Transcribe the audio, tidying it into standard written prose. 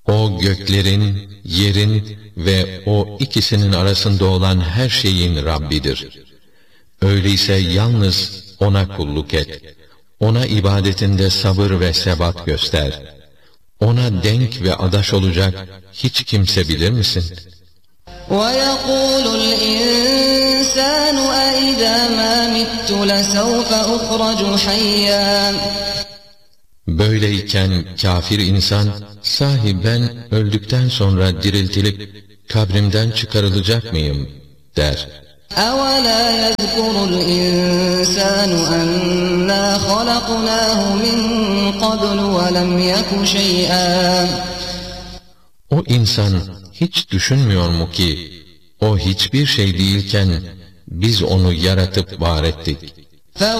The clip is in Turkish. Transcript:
O göklerin, yerin ve o ikisinin arasında olan her şeyin Rabbidir. Öyleyse yalnız O'na kulluk et. O'na ibadetinde sabır ve sebat göster. O'na denk ve adaş olacak hiç kimse bilir misin? وَيَقُولُ الْإِنسَانُ أَإِذَا مَا مِتُّ لَسَوْفَ أُخْرَجُ حَيًّا. Böyleyken kafir insan, sahi ben öldükten sonra diriltilip kabrimden çıkarılacak mıyım der. أَوَلَا يَذْكُرُ الْإِنسَانُ أَنَّا خَلَقْنَاهُ مِنْ قَبْلُ وَلَمْ يَكُ شَيْئًا. O insan hiç düşünmüyor mu ki, o hiçbir şey değilken biz onu yaratıp var ettik.